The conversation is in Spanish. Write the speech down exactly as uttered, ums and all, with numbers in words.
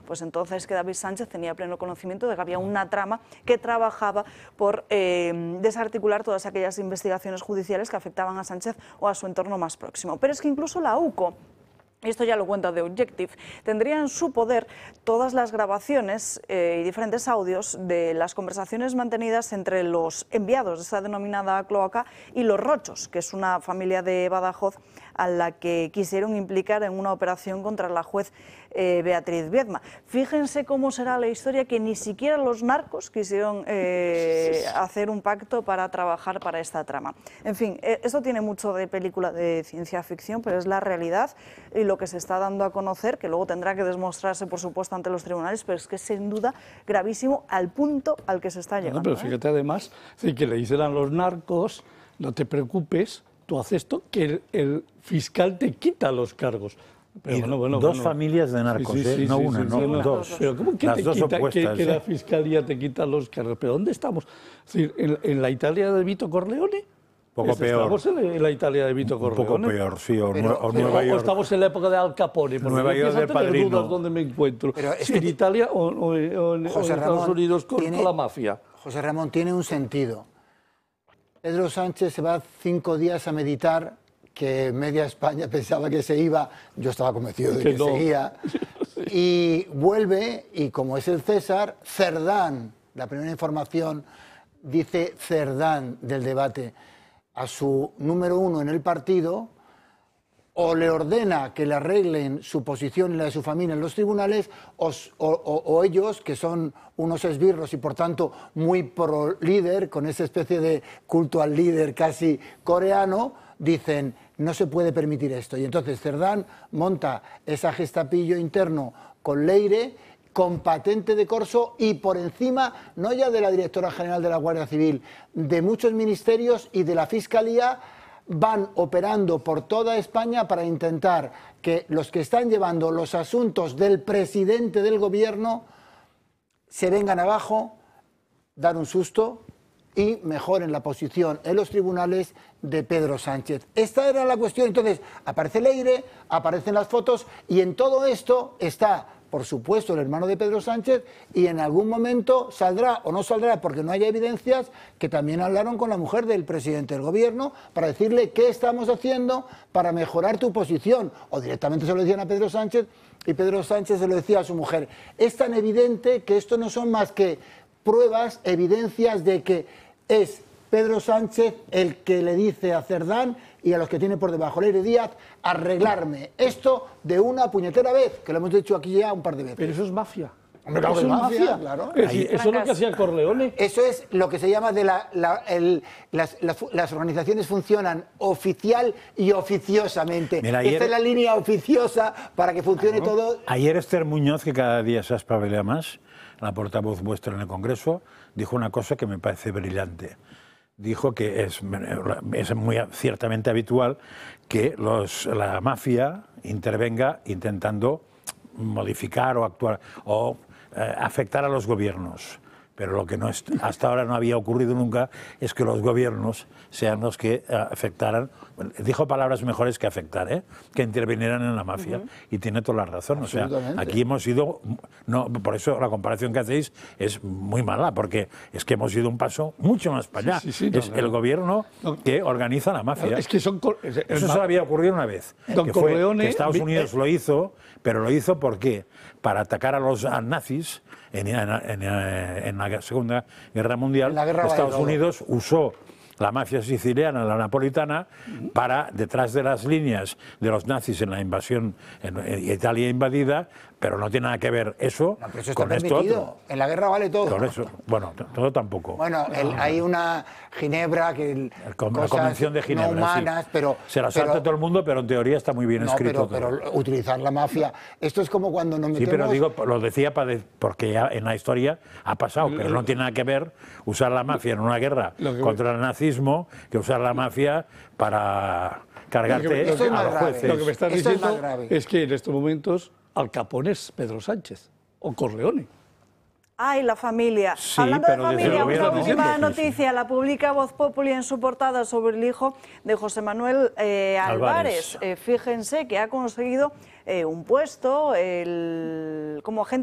pues entonces que David Sánchez tenía pleno conocimiento de que había una trama que trabajaba por eh, desarticular todas aquellas investigaciones judiciales que afectaban a Sánchez o a su entorno más próximo. Pero es que incluso la U C O, y esto ya lo cuenta The Objective, tendría en su poder todas las grabaciones eh, y diferentes audios de las conversaciones mantenidas entre los enviados de esta denominada cloaca y los Rochos, que es una familia de Badajoz a la que quisieron implicar en una operación contra la juez eh, Beatriz Viedma. Fíjense cómo será la historia, que ni siquiera los narcos quisieron eh, hacer un pacto para trabajar para esta trama. En fin, eh, esto tiene mucho de película de ciencia ficción, pero es la realidad y lo que se está dando a conocer, que luego tendrá que demostrarse, por supuesto, ante los tribunales, pero es que es sin duda gravísimo al punto al que se está llegando. No, pero fíjate, ¿eh? Además, que le dicen a los narcos, no te preocupes, tú haces esto, que el, el fiscal te quita los cargos. Pero bueno, bueno, dos bueno. familias de narcos, sí, sí, ¿eh? Sí, no sí, una, sí, no, sí, no dos. Pero ¿cómo que, Las te dos quita, opuestas, que, que ¿eh? la fiscalía te quita los cargos? ¿Pero dónde estamos? Es decir, ¿en, en la Italia de Vito Corleone? Poco ¿Estamos peor. ¿Estamos en la Italia de Vito Corleone? Un poco peor, sí, o, pero, o pero, Nueva o York. estamos en la época de Al Capone, porque Nueva York de Padrino. Dudas dónde me encuentro, si que en Italia o, o, o en, o en Estados Ramón Unidos con, tiene, con la mafia. José Ramón, tiene un sentido. Pedro Sánchez se va cinco días a meditar, que media España pensaba que se iba, yo estaba convencido de que, que no. seguía, y vuelve, y como es el César, Cerdán, la primera información, dice Cerdán del debate, a su número uno en el partido, o le ordena que le arreglen su posición y la de su familia en los tribunales, o, o, o ellos, que son unos esbirros y por tanto muy pro líder, con esa especie de culto al líder casi coreano, dicen no se puede permitir esto. Y entonces Cerdán monta esa gestapillo interno con Leire, con patente de corso y por encima, no ya de la directora general de la Guardia Civil, de muchos ministerios y de la Fiscalía, van operando por toda España para intentar que los que están llevando los asuntos del presidente del gobierno se vengan abajo, dar un susto y mejoren la posición en los tribunales de Pedro Sánchez. Esta era la cuestión. Entonces, aparece Leire, aparecen las fotos y en todo esto está, por supuesto, el hermano de Pedro Sánchez y en algún momento saldrá o no saldrá, porque no haya evidencias, que también hablaron con la mujer del presidente del gobierno para decirle qué estamos haciendo para mejorar tu posición. O directamente se lo decían a Pedro Sánchez y Pedro Sánchez se lo decía a su mujer. Es tan evidente que esto no son más que pruebas, evidencias de que es Pedro Sánchez el que le dice a Cerdán y a los que tiene por debajo, Leire Díaz, arreglarme esto de una puñetera vez, que lo hemos dicho aquí ya un par de veces. Pero eso es mafia. Hombre, claro, eso es mafia, mafia, claro. Es decir, eso es lo que hacía Corleone. Eso es lo que se llama de la, la, el, las, las, las organizaciones funcionan oficial y oficiosamente. Mira, ayer, esta es la línea oficiosa para que funcione claro. todo. Ayer Esther Muñoz, que cada día se espabila más, la portavoz vuestra en el Congreso, dijo una cosa que me parece brillante. Dijo que es, es muy ciertamente habitual que los, la mafia intervenga intentando modificar o actuar o eh, afectar a los gobiernos. Pero lo que no es, hasta ahora no había ocurrido nunca es que los gobiernos sean los que uh, afectaran, bueno, dijo palabras mejores que afectar, ¿eh? que intervinieran en la mafia. Uh-huh. Y tiene toda la razón. O sea, aquí hemos ido, no, por eso la comparación que hacéis es muy mala, porque es que hemos ido un paso mucho más para allá. Sí, sí, sí, no, es no, el no. gobierno no. que organiza la mafia. No, es que son, es, es eso solo había ocurrido una vez. Don que, Corleone, fue, que Estados Unidos eh, lo hizo, pero lo hizo ¿por qué? Para atacar a los a nazis en, en, en, en la Segunda Guerra Mundial. La guerra Estados Unidos usó la mafia siciliana, la napolitana, para, detrás de las líneas de los nazis en la invasión, en, en Italia invadida, pero no tiene nada que ver eso, no, pero eso con está esto permitido. otro. En la guerra vale todo. Con eso, bueno, todo tampoco. Bueno, el, hay una Ginebra que... El, la Convención de Ginebra, no humanas, sí. pero... Se la salta pero, todo el mundo, pero en teoría está muy bien no, escrito. Pero, pero utilizar la mafia... Esto es como cuando nos metemos... Sí, pero digo, lo decía para de, porque ya en la historia ha pasado, pero no tiene nada que ver usar la mafia en una guerra contra el nazismo que usar la mafia para cargarte que, es a los jueces. Lo que me estás Esto diciendo es, es que en estos momentos Al Capone es Pedro Sánchez o Corleone. Ay, la familia. Sí, Hablando de pero desde familia, el una gobierno última diciendo, noticia. La publica Voz Populi en su portada sobre el hijo de José Manuel eh, Álvarez. Álvarez. Eh, fíjense que ha conseguido eh, un puesto el, como agente